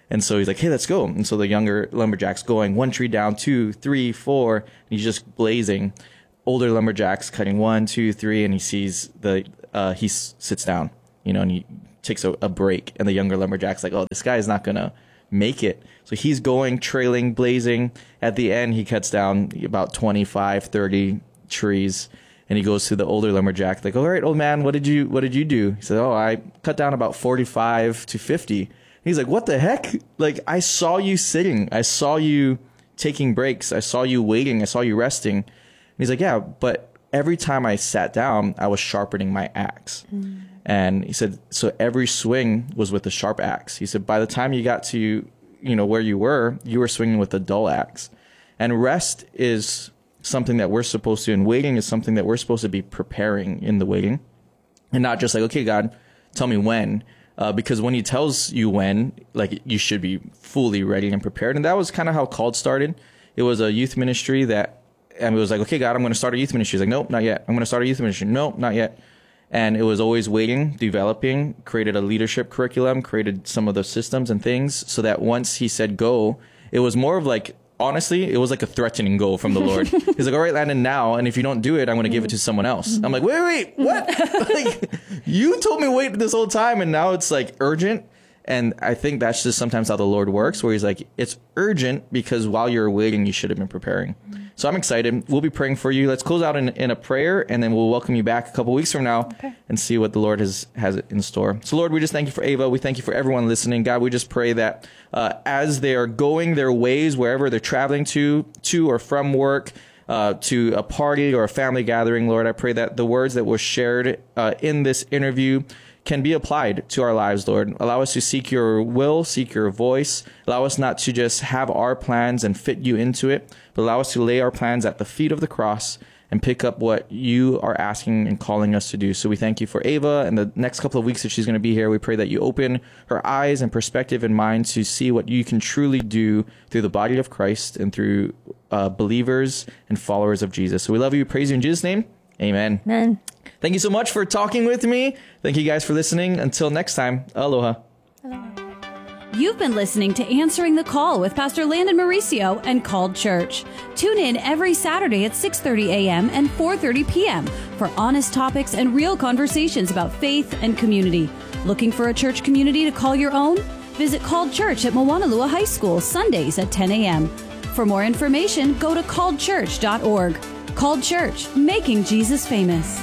And so he's like, hey, let's go. And so the younger lumberjack's going one tree down, two, three, four, and he's just blazing. Older lumberjack's cutting one, two, three, and he sees the, uh, he s- sits down, you know, and he takes a, a break. And the younger lumberjack's like, oh, this guy is not going to make it. So he's going, trailing, blazing. At the end, he cuts down about twenty-five, thirty trees. And he goes to the older lumberjack, like, all right, old man, what did you, what did you do? He said, oh, I cut down about forty-five to fifty. He's like, what the heck? Like, I saw you sitting. I saw you taking breaks. I saw you waiting. I saw you resting. And he's like, yeah, but every time I sat down, I was sharpening my axe. Mm. And he said, so every swing was with a sharp axe. He said, by the time you got to, you know, where you were, you were swinging with a dull axe. And rest is something that we're supposed to, and waiting is something that we're supposed to be preparing in the waiting. And not just like, okay, God, tell me when. Uh, because when he tells you when, like, you should be fully ready and prepared. And that was kind of how Called started. It was a youth ministry that, and it was like, okay, God, I'm going to start a youth ministry. He's like, nope, not yet. I'm going to start a youth ministry. Nope, not yet. And it was always waiting, developing, created a leadership curriculum, created some of the systems and things so that once he said go, it was more of like, honestly, it was like a threatening go from the Lord. He's like, all right, Landon, now, and if you don't do it, I'm going to give it to someone else. I'm like, wait, wait, what? Like, you told me wait this whole time, and now it's like urgent. And I think that's just sometimes how the Lord works, where he's like, it's urgent because while you're waiting, you should have been preparing. So I'm excited. We'll be praying for you. Let's close out in, in a prayer, and then we'll welcome you back a couple weeks from now okay. and see what the Lord has, has in store. So, Lord, we just thank you for Ava. We thank you for everyone listening. God, we just pray that uh, as they are going their ways, wherever they're traveling to, to or from work, uh, to a party or a family gathering, Lord, I pray that the words that were shared uh, in this interview can be applied to our lives, Lord. Allow us to seek your will, seek your voice. Allow us not to just have our plans and fit you into it, but allow us to lay our plans at the feet of the cross and pick up what you are asking and calling us to do. So we thank you for Ava and the next couple of weeks that she's going to be here. We pray that you open her eyes and perspective and mind to see what you can truly do through the body of Christ and through uh, believers and followers of Jesus. So we love you. Praise you in Jesus' name. Amen. Amen. Thank you so much for talking with me. Thank you guys for listening. Until next time, aloha. Aloha. You've been listening to Answering the Call with Pastor Landon Mauricio and Called Church. Tune in every Saturday at six thirty a.m. and four thirty p.m. for honest topics and real conversations about faith and community. Looking for a church community to call your own? Visit Called Church at Moanalua High School Sundays at ten a.m. For more information, go to called church dot org. Called Church, making Jesus famous.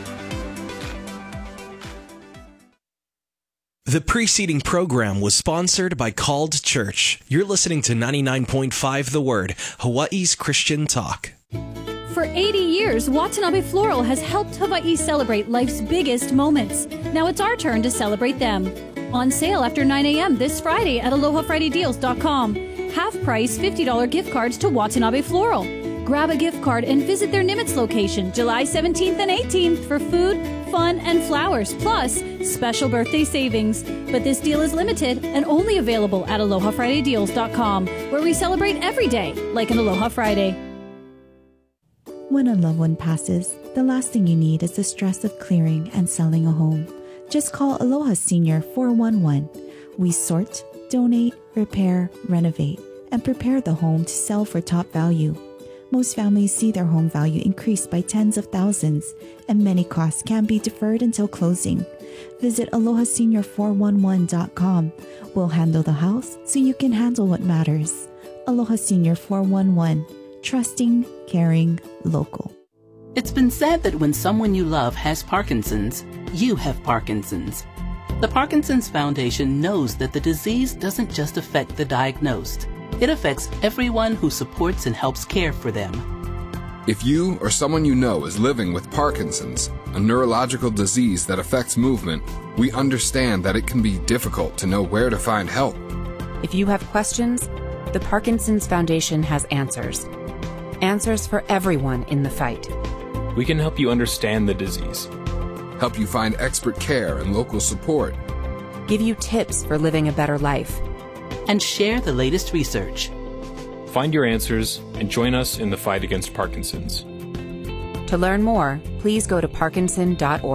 The preceding program was sponsored by Called Church. You're listening to ninety-nine point five The Word, Hawaii's Christian talk. For eighty years, Watanabe Floral has helped Hawaii celebrate life's biggest moments. Now it's our turn to celebrate them. On sale after nine a.m. this Friday at aloha friday deals dot com. Half price fifty dollars gift cards to Watanabe Floral. Grab a gift card and visit their Nimitz location July seventeenth and eighteenth for food, fun, and flowers, plus special birthday savings. But this deal is limited and only available at aloha friday deals dot com, where we celebrate every day like an Aloha Friday. When a loved one passes, the last thing you need is the stress of clearing and selling a home. Just call Aloha Senior four one one. We sort, donate, repair, renovate, and prepare the home to sell for top value. Most families see their home value increase by tens of thousands, and many costs can be deferred until closing. Visit aloha senior four one one dot com. We'll handle the house so you can handle what matters. Aloha Senior four one one. Trusting, caring, local. It's been said that when someone you love has Parkinson's, you have Parkinson's. The Parkinson's Foundation knows that the disease doesn't just affect the diagnosed. It affects everyone who supports and helps care for them. If you or someone you know is living with Parkinson's, a neurological disease that affects movement, we understand that it can be difficult to know where to find help. If you have questions, the Parkinson's Foundation has answers. Answers for everyone in the fight. We can help you understand the disease, help you find expert care and local support, give you tips for living a better life, and share the latest research. Find your answers and join us in the fight against Parkinson's. To learn more, please go to parkinson dot org.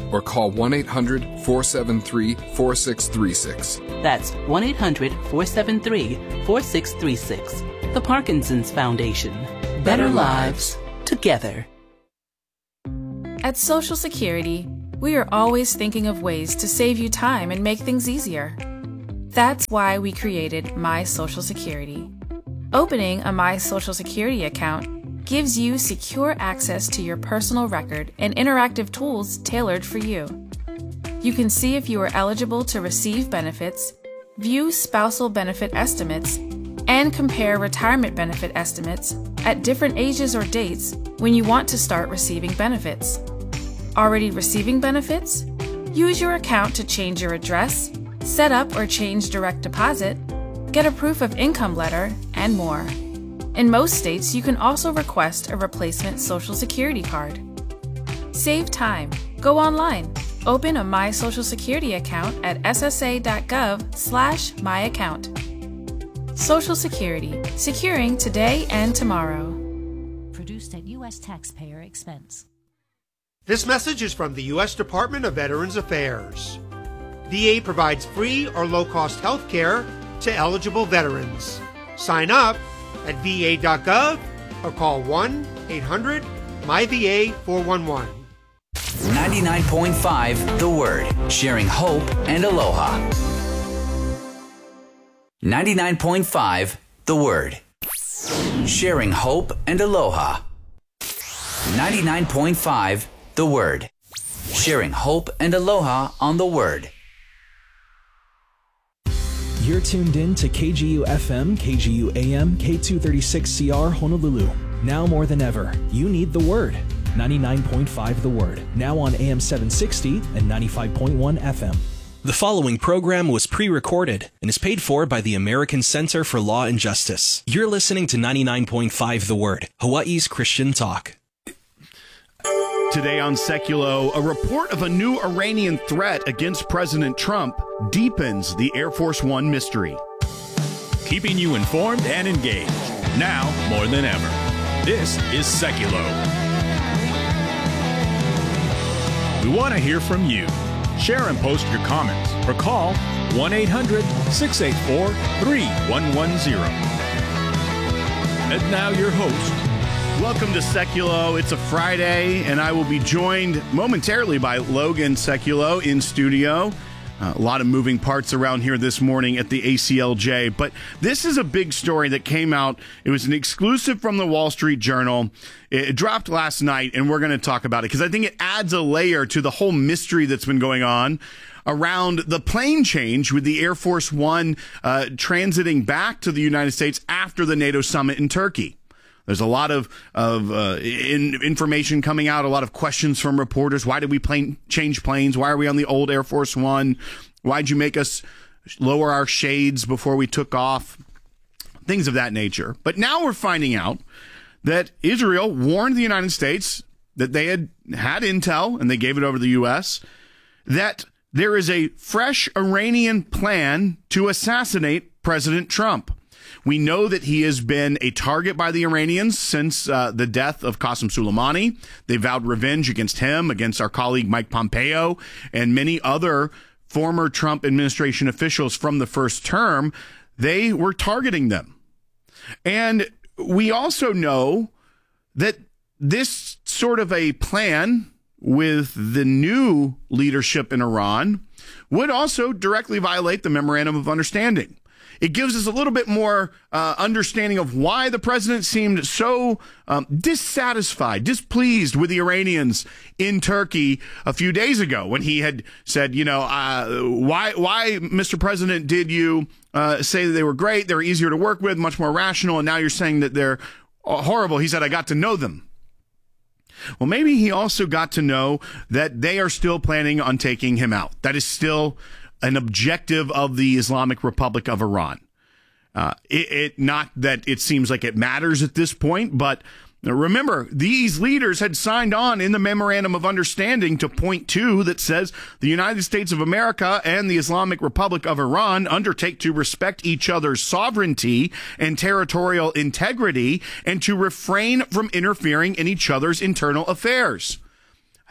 or call one eight hundred, four seven three, four six three six. That's one eight hundred, four seven three, four six three six. The Parkinson's Foundation. Better lives together. At Social Security, we are always thinking of ways to save you time and make things easier. That's why we created My Social Security. Opening a My Social Security account gives you secure access to your personal record and interactive tools tailored for you. You can see if you are eligible to receive benefits, view spousal benefit estimates, and compare retirement benefit estimates at different ages or dates when you want to start receiving benefits. Already receiving benefits? Use your account to change your address, set up or change direct deposit, get a proof of income letter, and more. In most states, you can also request a replacement Social Security card. Save time. Go online. Open a My Social Security account at s s a dot gov slash my account. Social Security, securing today and tomorrow. Produced at U S taxpayer expense. This message is from the U S Department of Veterans Affairs. V A provides free or low-cost health care to eligible veterans. Sign up at v a dot gov or call one eight hundred M Y V A four one one. ninety-nine point five The Word, sharing hope and aloha. ninety-nine point five The Word, sharing hope and aloha. ninety-nine point five The Word, sharing hope and aloha on The Word. You're tuned in to K G U F M, K G U A M, K two thirty-six C R Honolulu. Now more than ever, you need The Word. ninety-nine point five The Word, now on A M seven sixty and ninety-five point one F M. The following program was pre-recorded and is paid for by the American Center for Law and Justice. You're listening to ninety-nine point five The Word, Hawaii's Christian talk. Today on Seculo, a report of a new Iranian threat against President Trump deepens the Air Force One mystery. Keeping you informed and engaged, now more than ever. This is Seculo. We want to hear from you. Share and post your comments or call one eight hundred, six eight four, three one one zero. And now your host. Welcome to Seculo. It's a Friday, and I will be joined momentarily by Logan Seculo in studio. Uh, a lot of moving parts around here this morning at the A C L J, but this is a big story that came out. It was an exclusive from the Wall Street Journal. It dropped last night, and we're going to talk about it because I think it adds a layer to the whole mystery that's been going on around the plane change with the Air Force One uh, transiting back to the United States after the NATO summit in Turkey. There's a lot of, of uh, in, information coming out, a lot of questions from reporters. Why did we plane, change planes? Why are we on the old Air Force One? Why'd you make us lower our shades before we took off? Things of that nature. But now we're finding out that Israel warned the United States that they had had intel, and they gave it over to the U S, that there is a fresh Iranian plan to assassinate President Trump. We know that he has been a target by the Iranians since uh, the death of Qasem Soleimani. They vowed revenge against him, against our colleague Mike Pompeo, and many other former Trump administration officials from the first term. They were targeting them. And we also know that this sort of a plan with the new leadership in Iran would also directly violate the Memorandum of Understanding. It gives us a little bit more uh, understanding of why the president seemed so um, dissatisfied, displeased with the Iranians in Turkey a few days ago when he had said, you know, uh, why, why, Mister President, did you uh, say that they were great, they were easier to work with, much more rational, and now you're saying that they're horrible? He said, I got to know them. Well, maybe he also got to know that they are still planning on taking him out. That is still an objective of the Islamic Republic of Iran. Uh, it, it not that it seems like it matters at this point, but remember, these leaders had signed on in the Memorandum of Understanding to point two that says the United States of America and the Islamic Republic of Iran undertake to respect each other's sovereignty and territorial integrity and to refrain from interfering in each other's internal affairs. I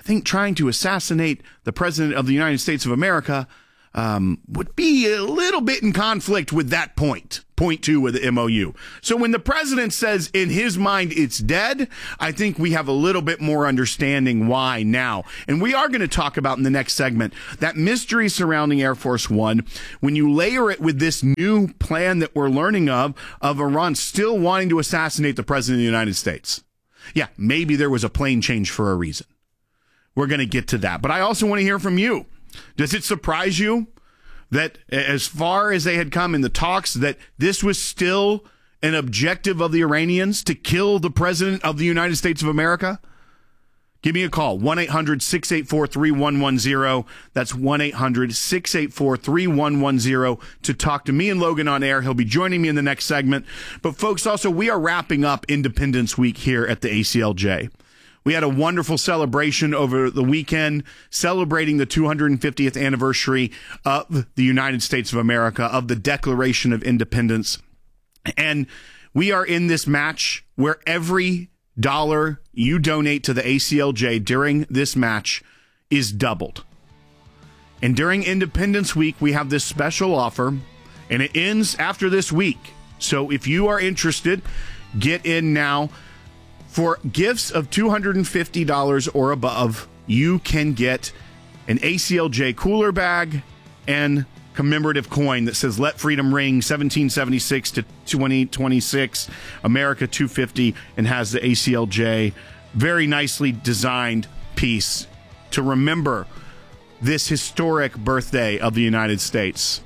think trying to assassinate the President of the United States of America um, would be a little bit in conflict with that point. Point two with the M O U. So when the president says in his mind it's dead, I think we have a little bit more understanding why now. And we are going to talk about in the next segment that mystery surrounding Air Force One. When you layer it with this new plan that we're learning of, of Iran still wanting to assassinate the president of the United States. Yeah, maybe there was a plane change for a reason. We're going to get to that. But I also want to hear from you. Does it surprise you that as far as they had come in the talks, that this was still an objective of the Iranians to kill the president of the United States of America? Give me a call, one eight hundred six eight four three one one zero. That's one eight hundred six eight four three one one zero to talk to me and Logan on air. He'll be joining me in the next segment. But folks, also, we are wrapping up Independence Week here at the A C L J. We had a wonderful celebration over the weekend, celebrating the two hundred fiftieth anniversary of the United States of America, of the Declaration of Independence. And we are in this match where every dollar you donate to the A C L J during this match is doubled. And during Independence Week, we have this special offer, and it ends after this week. So if you are interested, get in now. For gifts of two hundred fifty dollars or above, you can get an A C L J cooler bag and commemorative coin that says "Let Freedom Ring seventeen seventy-six to twenty twenty-six, America two fifty," and has the A C L J very nicely designed piece to remember this historic birthday of the United States.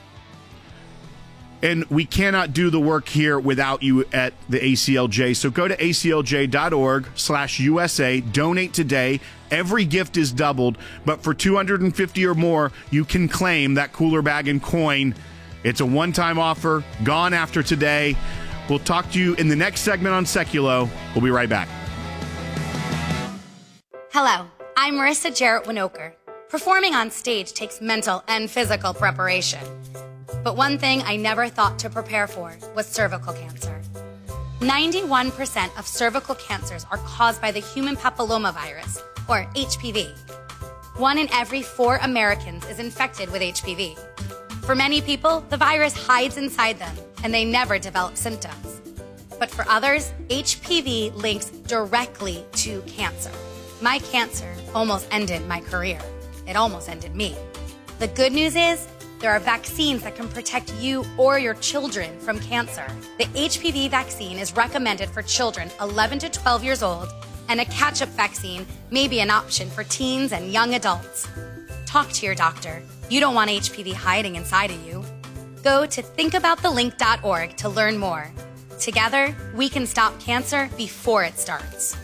And we cannot do the work here without you at the A C L J. So go to A C L J dot org slash U S A. Donate today. Every gift is doubled. But for two hundred fifty dollars or more, you can claim that cooler bag and coin. It's a one-time offer. Gone after today. We'll talk to you in the next segment on Seculo. We'll be right back. Hello, I'm Marissa Jarrett Winokur. Performing on stage takes mental and physical preparation. But one thing I never thought to prepare for was cervical cancer. ninety-one percent of cervical cancers are caused by the human papillomavirus, or H P V. One in every four Americans is infected with H P V. For many people, the virus hides inside them, and they never develop symptoms. But for others, H P V links directly to cancer. My cancer almost ended my career. It almost ended me. The good news is, there are vaccines that can protect you or your children from cancer. The H P V vaccine is recommended for children eleven to twelve years old, and a catch-up vaccine may be an option for teens and young adults. Talk to your doctor. You don't want H P V hiding inside of you. Go to think about the link dot org to learn more. Together, we can stop cancer before it starts.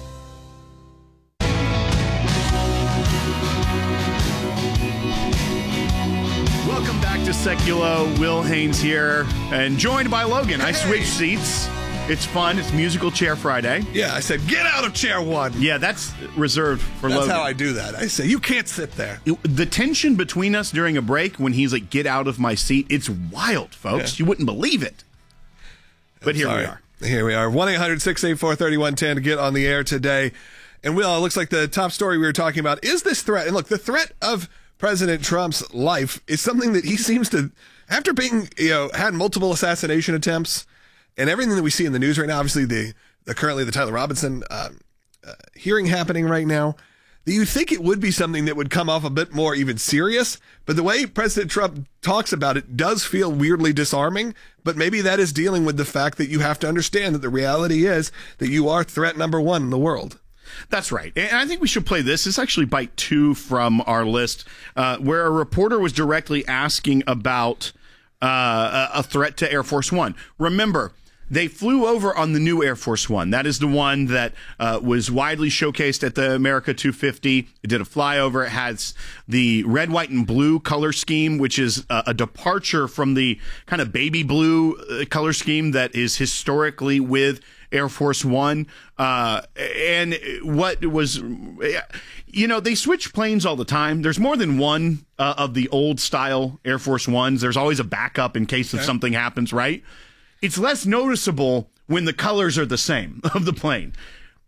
Welcome back to Seculo. Will Haynes here, and joined by Logan. I switched seats. It's fun. It's Musical Chair Friday. Yeah, I said, get out of chair one. Yeah, that's reserved for that's Logan. That's how I do that. I say, you can't sit there. The tension between us during a break when he's like, get out of my seat, it's wild, folks. Yeah. You wouldn't believe it. But here Sorry. we are. Here we are. one eight hundred six eight four three one one zero to get on the air today. And Will, it looks like the top story we were talking about is this threat. And look, the threat of President Trump's life is something that he seems to, after being, you know, had multiple assassination attempts and everything that we see in the news right now, obviously the, the currently the Tyler Robinson uh, uh, hearing happening right now, that you think it would be something that would come off a bit more even serious. But the way President Trump talks about it does feel weirdly disarming. But maybe that is dealing with the fact that you have to understand that the reality is that you are threat number one in the world. That's right. And I think we should play this. It's actually bite two from our list, uh, where a reporter was directly asking about uh, a threat to Air Force One. Remember, they flew over on the new Air Force One. That is the one that uh, was widely showcased at the America two fifty. It did a flyover. It has the red, white, and blue color scheme, which is a, a departure from the kind of baby blue uh, color scheme that is historically with Air Force One. Uh, and what was, you know, they switch planes all the time. There's more than one uh, of the old style Air Force Ones. There's always a backup in case okay. if something happens, right? It's less noticeable when the colors are the same of the plane.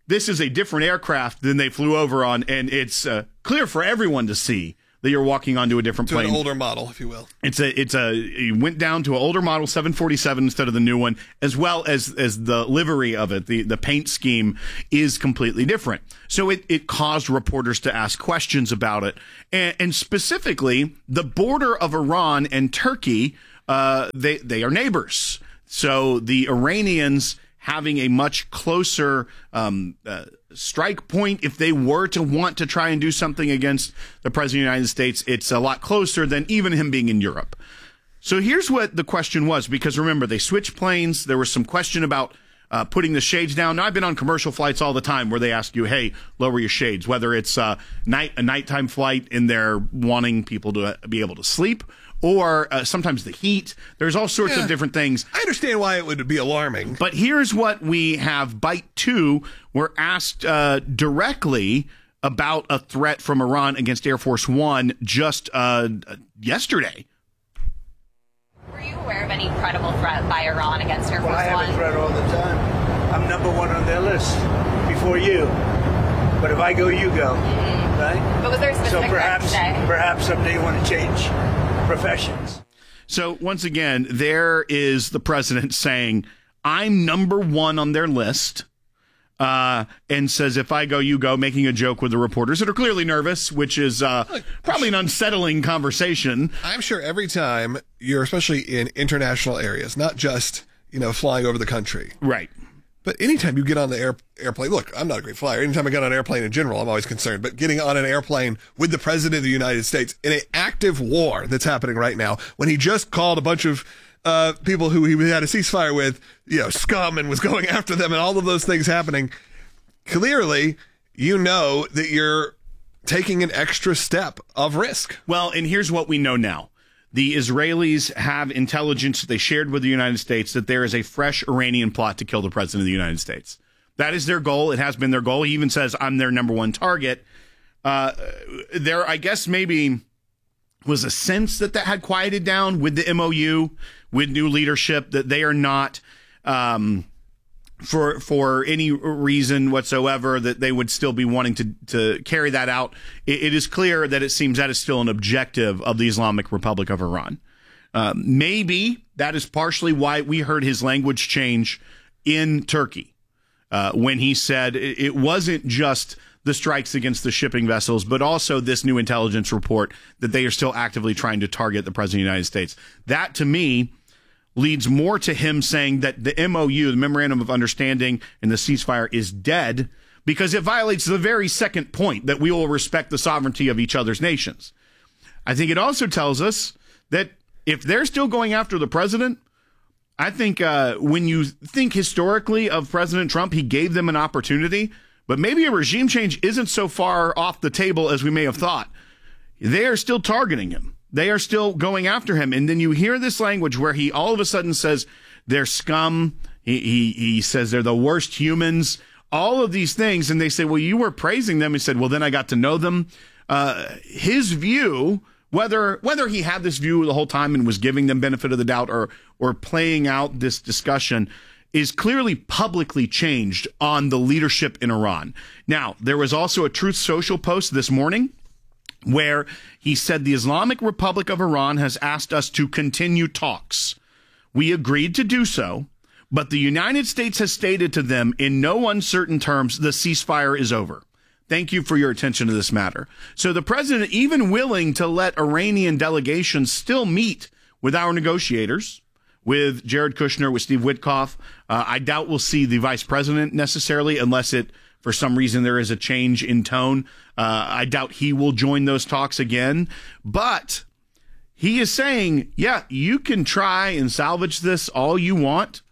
this is a different aircraft than they flew over on, and it's uh, clear for everyone to see that you're walking onto a different to plane. an older model, if you will. It's a, it's a, it went down to an older model seven forty-seven instead of the new one, as well as, as the livery of it, the, the paint scheme is completely different. So it, it caused reporters to ask questions about it. And, and specifically, the border of Iran and Turkey, uh, they, they are neighbors. So the Iranians having a much closer um, uh, strike point, if they were to want to try and do something against the President of the United States, it's a lot closer than even him being in Europe. So here's what the question was, because remember, they switched planes. There was some question about uh, putting the shades down. Now, I've been on commercial flights all the time where they ask you, hey, lower your shades, whether it's uh, night a nighttime flight and they're wanting people to be able to sleep, or uh, sometimes the heat. There's all sorts yeah. of different things. I understand why it would be alarming. But here's what we have. Bite two, we're asked uh, directly about a threat from Iran against Air Force One just uh, yesterday. Were you aware of any credible threat by Iran against Air Force One? Well, I have One? a threat all the time. I'm number one on their list before you. But if I go, you go. Mm-hmm. Right? But was there a specific so perhaps, threat today? Perhaps someday you want to change professions. So once again, there is the president saying, I'm number one on their list, uh, and says, if I go, you go, making a joke with the reporters that are clearly nervous, which is uh, probably an unsettling conversation. I'm sure every time you're, especially in international areas, not just, you know, flying over the country. Right. But anytime you get on the air, airplane, look, I'm not a great flyer. Anytime I get on an airplane in general, I'm always concerned. But getting on an airplane with the President of the United States in an active war that's happening right now, when he just called a bunch of uh, people who he had a ceasefire with, you know, scum, and was going after them, and all of those things happening, clearly you know that you're taking an extra step of risk. Well, and here's what we know now. The Israelis have intelligence they shared with the United States that there is a fresh Iranian plot to kill the President of the United States. That is their goal. It has been their goal. He even says, I'm their number one target. Uh, there, I guess, maybe was a sense that that had quieted down with the M O U, with new leadership, that they are not, um, for for any reason whatsoever, that they would still be wanting to, to carry that out. It, it is clear that it seems that is still an objective of the Islamic Republic of Iran. Uh, maybe that is partially why we heard his language change in Turkey uh, when he said it, it wasn't just the strikes against the shipping vessels, but also this new intelligence report that they are still actively trying to target the President of the United States. That, to me, leads more to him saying that the M O U, the Memorandum of Understanding, and the ceasefire is dead, because it violates the very second point, that we will respect the sovereignty of each other's nations. I think it also tells us that if they're still going after the president, I think uh, when you think historically of President Trump, he gave them an opportunity, but maybe a regime change isn't so far off the table as we may have thought. They are still targeting him. They are still going after him. And then you hear this language where he all of a sudden says they're scum. He, he, he says they're the worst humans, all of these things. And they say, well, you were praising them. He said, well, then I got to know them. Uh, his view, whether whether he had this view the whole time and was giving them benefit of the doubt, or or playing out this discussion, is clearly publicly changed on the leadership in Iran. Now, there was also a Truth Social post this morning where he said the Islamic Republic of Iran has asked us to continue talks. We agreed to do so, but the United States has stated to them in no uncertain terms the ceasefire is over. Thank you for your attention to this matter. So the president even willing to let Iranian delegations still meet with our negotiators, with Jared Kushner, with Steve Witkoff. Uh, I doubt we'll see the vice president necessarily, unless it, for some reason, there is a change in tone. Uh, I doubt he will join those talks again. But he is saying, yeah, you can try and salvage this all you want,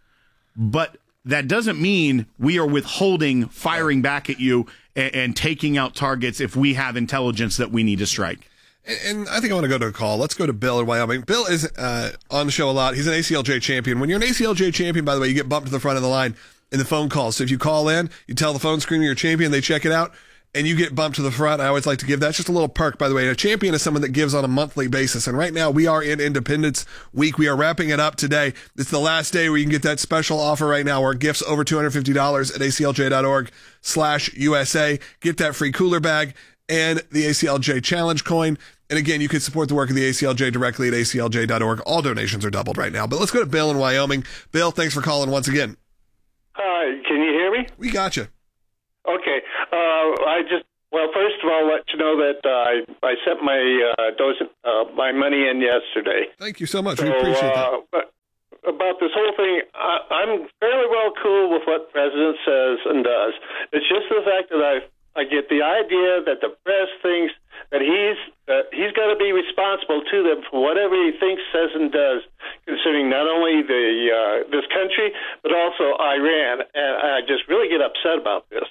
but that doesn't mean we are withholding firing back at you and, and taking out targets if we have intelligence that we need to strike. And I think I want to go to a call. Let's go to Bill in Wyoming. Bill is uh, on the show a lot. He's an A C L J champion. When you're an A C L J champion, by the way, you get bumped to the front of the line in the phone call. So if you call in, you tell the phone screen you're a champion, they check it out, and you get bumped to the front. I always like to give that's just a little perk, by the way. A champion is someone that gives on a monthly basis. And right now we are in Independence Week. We are wrapping it up today. It's the last day where you can get that special offer right now where gifts over two hundred fifty dollars at aclj.org slash USA. Get that free cooler bag and the A C L J challenge coin. And again, you can support the work of the A C L J directly at A C L J dot org. All donations are doubled right now. But let's go to Bill in Wyoming. Bill, thanks for calling once again. Hi, can you hear me? We got you. Okay. Uh, I just, well, first of all, let you know that uh, I, I sent my uh, dose, uh, my money in yesterday. Thank you so much. So, we appreciate that. Uh, but about this whole thing, I, I'm fairly well cool with what the president says and does. It's just the fact that I I get the idea that the press thinks that he's uh, he's got to be responsible to them for whatever he thinks, says, and does concerning not only the uh, this country but also Iran. And I just really get upset about this.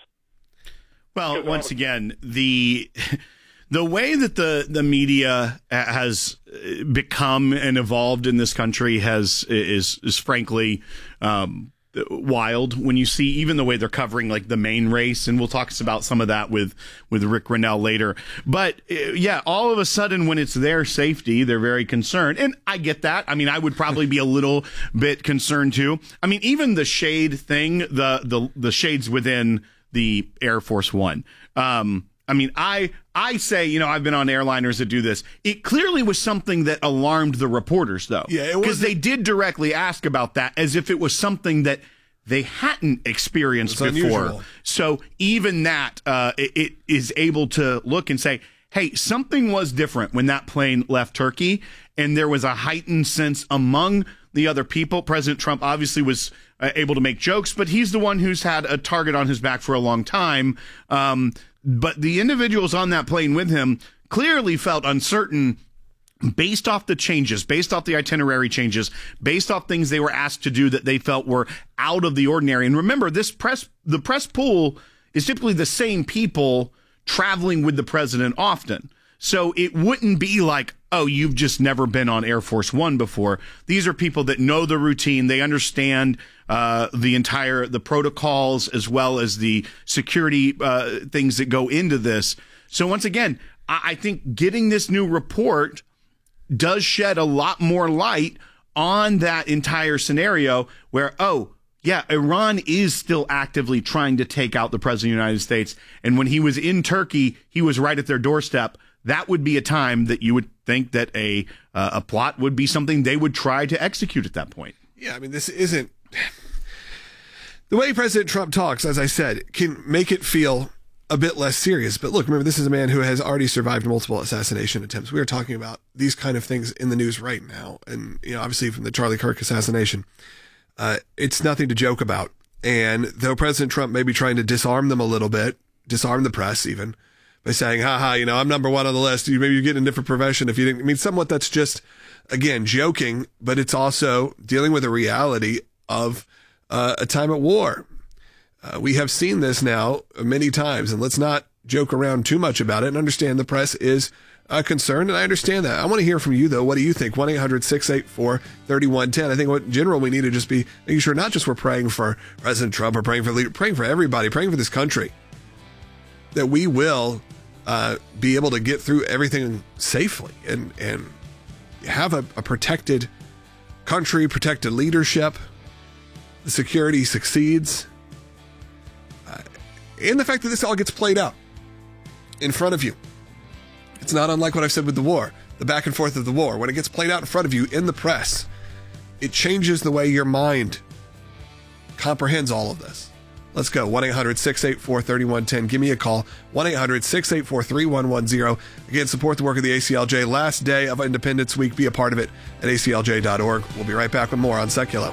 Well, once again, the the way that the, the media has become and evolved in this country has is is frankly um, wild. When you see even the way they're covering like the main race, and we'll talk about some of that with with Rick Grinnell later. But yeah, all of a sudden when it's their safety, they're very concerned, and I get that. I mean, I would probably be a little bit concerned too. I mean, even the shade thing, the the the shades within the Air Force One. Um, I mean, I I say, you know, I've been on airliners that do this. It clearly was something that alarmed the reporters, though. Yeah, because they did directly ask about that as if it was something that they hadn't experienced It's before. unusual. So even that, uh, it, it is able to look and say, hey, something was different when that plane left Turkey, and there was a heightened sense among the other people. President Trump obviously was uh, able to make jokes, but he's the one who's had a target on his back for a long time. Um, but the individuals on that plane with him clearly felt uncertain based off the changes, based off the itinerary changes, based off things they were asked to do that they felt were out of the ordinary. And remember, this press, the press pool is typically the same people traveling with the president often. So it wouldn't be like, oh, you've just never been on Air Force One before. These are people that know the routine. They understand uh, the entire, the protocols as well as the security uh, things that go into this. So once again, I, I think getting this new report does shed a lot more light on that entire scenario where, oh, yeah, Iran is still actively trying to take out the president of the United States. And when he was in Turkey, he was right at their doorstep. That would be a time that you would think that a uh, a plot would be something they would try to execute at that point. Yeah, I mean, this isn't... The way President Trump talks, as I said, can make it feel a bit less serious. But look, remember, this is a man who has already survived multiple assassination attempts. We are talking about these kind of things in the news right now. And, you know, obviously from the Charlie Kirk assassination, uh, it's nothing to joke about. And though President Trump may be trying to disarm them a little bit, disarm the press even, by saying, haha, you know, I'm number one on the list. You maybe you get in a different profession if you didn't. I mean, somewhat that's just, again, joking, but it's also dealing with the reality of uh, a time at war. Uh, we have seen this now many times, and let's not joke around too much about it and understand the press is uh, concerned, and I understand that. I want to hear from you, though. What do you think? one eight hundred six eight four three one one zero. I think what in general we need to just be making sure not just we're praying for President Trump or praying for leader, praying for everybody, praying for this country, that we will uh, be able to get through everything safely and, and have a, a protected country, protected leadership, the security succeeds. And the fact that this all gets played out in front of you. It's not unlike what I've said with the war, the back and forth of the war. When it gets played out in front of you in the press, it changes the way your mind comprehends all of this. Let's go. one eight hundred six eight four three one one zero. Give me a call. one eight hundred six eight four three one one zero. Again, support the work of the A C L J. Last day of Independence Week. Be a part of it at A C L J dot org. We'll be right back with more on Seculo.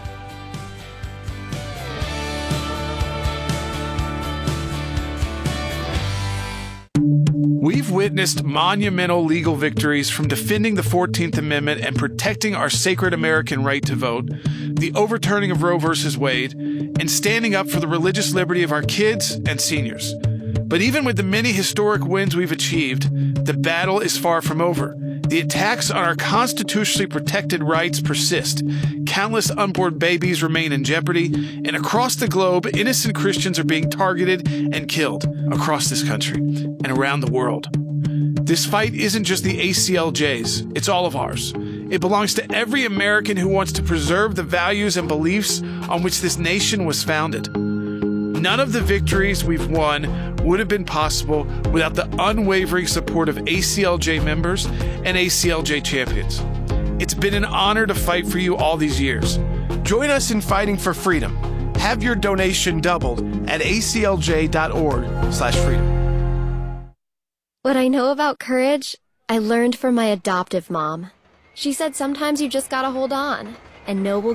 We've witnessed monumental legal victories from defending the fourteenth Amendment and protecting our sacred American right to vote, the overturning of Roe versus Wade, and standing up for the religious liberty of our kids and seniors. But even with the many historic wins we've achieved, the battle is far from over. The attacks on our constitutionally protected rights persist. countless unborn babies remain in jeopardy, and across the globe, innocent Christians are being targeted and killed across this country and around the world. This fight isn't just the A C L J's, it's all of ours. It belongs to every American who wants to preserve the values and beliefs on which this nation was founded. None of the victories we've won would have been possible without the unwavering support of A C L J members and A C L J champions. It's been an honor to fight for you all these years. Join us in fighting for freedom. Have your donation doubled at A C L J dot org slash freedom. What I know about courage, I learned from my adoptive mom. She said sometimes you just gotta hold on and know we'll